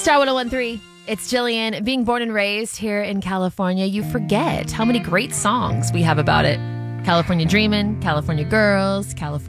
Star 1013. It's Jillian. Being born and raised here in California, you forget how many great songs we have about it. California Dreamin', California Girls, California